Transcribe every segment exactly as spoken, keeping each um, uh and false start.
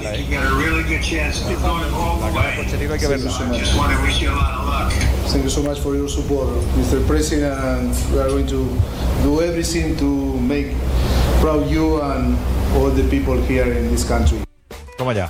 cara, ¿eh? La cara de Pochettino hay que verla. Thank you so much for your support, mister President, and we are going to do everything to make proud you and all the people here in this country. Toma ya.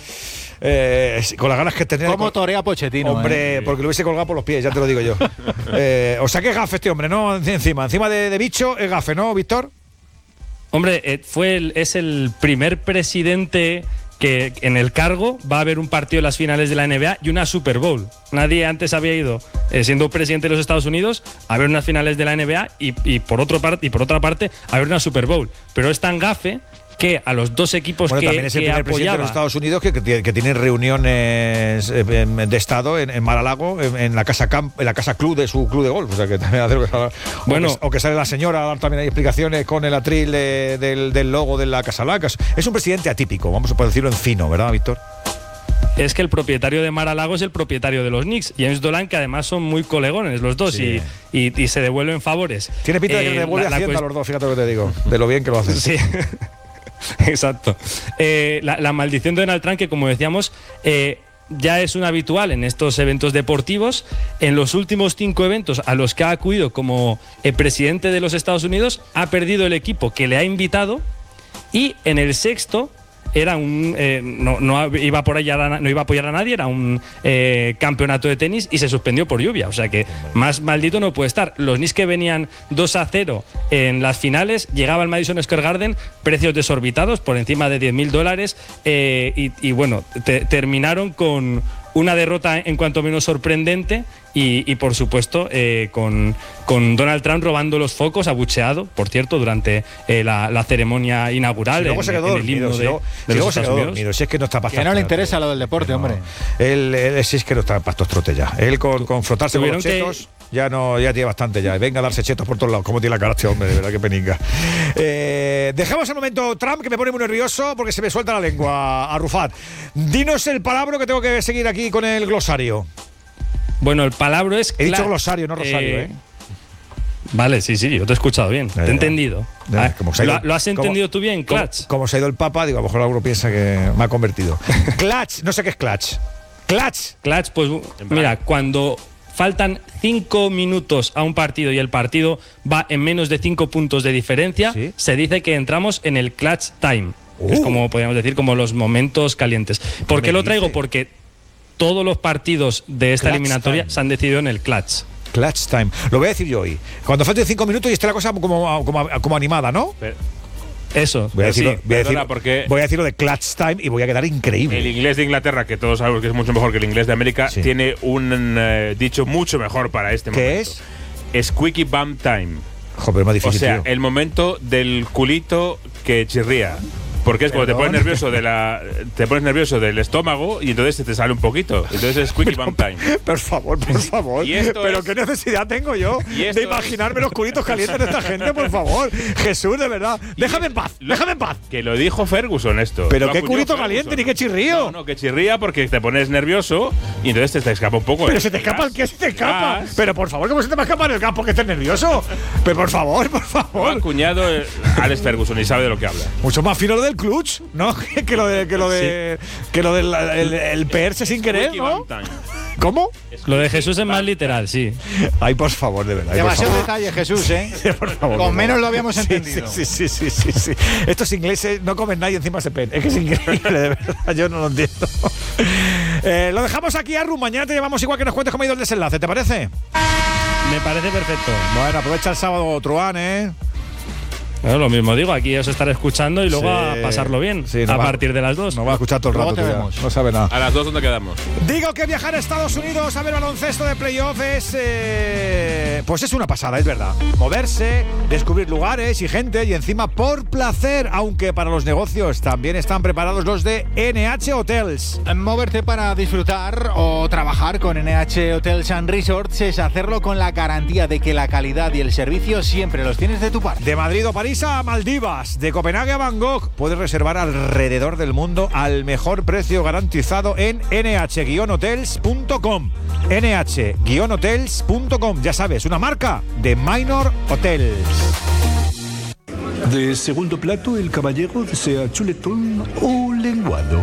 Eh, con las ganas que tenía. ¿Cómo torea Pochettino? Hombre, eh? porque lo hubiese colgado por los pies, ya te lo digo yo. eh, o sea que es gafe este hombre, ¿no? Encima, encima de, de bicho es gafe, ¿no, Víctor? Hombre, eh, fue el, es el primer presidente que en el cargo va a haber un partido en las finales de la N B A y una Super Bowl. Nadie antes había ido, eh, siendo presidente de los Estados Unidos, a ver unas finales de la N B A y, y, por otro par- y por otra parte a ver una Super Bowl. Pero es tan gafe que a los dos equipos bueno, que, también es el que primer presidente apoyaba... de los Estados Unidos que, que, que tiene reuniones eh, de Estado en, en Mar-a-Lago, en, en la casa camp, en la casa club de su club de golf. O sea que también hace lo que sale, bueno, o, que, o que sale la señora a dar también hay explicaciones con el atril de, del, del logo de la Casa Blanca. Es un presidente atípico, vamos a poder decirlo en fino, ¿verdad, Víctor? Es que el propietario de Mar-a-Lago es el propietario de los Knicks, James Dolan, que además son muy colegones los dos, sí. y, y, y se devuelven favores. Tiene pinta de que eh, le devuelve la, Hacienda la a los dos, fíjate lo que te digo, de lo bien que lo hacen. Sí. Exacto. Eh, la, la maldición de Donald Trump, que como decíamos, eh, ya es un habitual en estos eventos deportivos. En los últimos cinco eventos a los que ha acudido como eh, presidente de los Estados Unidos, ha perdido el equipo que le ha invitado, y en el sexto era un eh, no, no iba por allá, no iba a apoyar a nadie, era un eh, campeonato de tenis y se suspendió por lluvia. O sea que más maldito no puede estar. Los Knicks, que venían dos a cero en las finales, llegaba al Madison Square Garden, precios desorbitados, por encima de diez mil dólares, eh, y, y bueno, te, terminaron con una derrota en cuanto menos sorprendente y, y por supuesto, eh, con, con Donald Trump robando los focos, abucheado, por cierto, durante eh, la, la ceremonia inaugural. Si luego en, se quedó en el dormido, himno si de, luego, de si los luego se Estados quedó Unidos. dormido. Si es que no está para Que no le interesa lo del deporte, no. hombre. Él, él sí es que no está para estos trotes ya. Él con, con frotarse con los Tuvieron chetos ya no ya tiene bastante ya. Venga a darse chetos por todos lados. Cómo tiene la cara este hombre, de verdad que peninga. Eh, dejamos el momento Trump, que me pone muy nervioso porque se me suelta la lengua. A Rufat, dinos el palabra que tengo que seguir aquí con el glosario. Bueno, el palabra es... He dicho claro, glosario, no rosario, ¿eh? ¿eh? Vale, sí, sí, yo te he escuchado bien, te he entendido. Ah, como se ha ido, ¿Lo, ¿Lo has entendido como, tú bien, Clutch? Como, como se ha ido el Papa, digo, a lo mejor alguno piensa que me ha convertido. Clutch, no sé qué es clutch. Clutch. Clutch, pues mira, cuando faltan cinco minutos a un partido y el partido va en menos de cinco puntos de diferencia, ¿sí? Se dice que entramos en el clutch time. Uh. Es como, podríamos decir, como los momentos calientes. ¿Por qué lo traigo? Porque todos los partidos de esta clutch eliminatoria time. Se han decidido en el clutch. Clutch time. Lo voy a decir yo hoy. Cuando falten cinco minutos y esté la cosa como, como, como animada, ¿no? Pero, eso. Voy a, decirlo, sí, voy, a decir, porque voy a decirlo de clutch time y voy a quedar increíble. El inglés de Inglaterra, que todos sabemos que es mucho mejor que el inglés de América, sí. tiene un uh, dicho mucho mejor para este ¿Qué momento. ¿Qué es? Squeaky bum time. Joder, es más difícil. O sea, tío. el momento del culito que chirría. Porque es cuando te pones nervioso de la te pones nervioso del estómago y entonces se te sale un poquito. Entonces es squeaky bum time. Por favor, por favor. Pero es, qué necesidad tengo yo de imaginarme es, los culitos calientes de esta gente, por favor. Jesús, de verdad. Déjame en paz, lo, déjame en paz. Que lo dijo Ferguson esto. Pero qué culito caliente ni qué chirrío. No, no, que chirría porque te pones nervioso y entonces te, te escapa un poco. Pero se te escapa el que se te escapa. Pero por favor, ¿cómo se te va a escapar el gas porque estés nervioso? Pero por favor, por favor. Lo ha acuñado Alex Ferguson y sabe de lo que habla. Mucho más fino lo del clutch, ¿no? que lo de que lo de sí. que lo del el, el peerse sin querer, ¿no? ¿Cómo? Lo de Jesús es más literal, sí. Ay, por favor, de verdad. Demasiado detalle, Jesús, ¿eh? Sí, por favor, Con por menos favor. lo habíamos entendido. Sí, sí, sí, sí, sí, sí. Estos ingleses no comen nadie encima se pen. Es que es increíble, de verdad. Yo no lo entiendo. Eh, lo dejamos aquí, Arru. Mañana te llamamos igual que nos cuentes cómo ha ido el desenlace. ¿Te parece? Me parece perfecto. Bueno, aprovecha el sábado, Truán, ¿eh? Bueno, lo mismo digo, aquí os estaré escuchando y luego sí, a pasarlo bien, sí, a va, partir de las dos. No va a escuchar todo el rato, ya, no sabe nada. A las dos, ¿dónde quedamos? Digo que viajar a Estados Unidos a ver baloncesto de playoff es… Eh, pues es una pasada, es verdad. Moverse, descubrir lugares y gente y encima por placer, aunque para los negocios también están preparados los de N H Hotels. Moverte para disfrutar o trabajar con N H Hotels and Resorts es hacerlo con la garantía de que la calidad y el servicio siempre los tienes de tu parte. De Madrid o París a Maldivas, de Copenhague a Bangkok, puedes reservar alrededor del mundo al mejor precio garantizado en ene hache guion hotels punto com. ene hache guion hotels punto com, ya sabes, una marca de Minor Hotels. De segundo plato, el caballero desea chuletón o lenguado.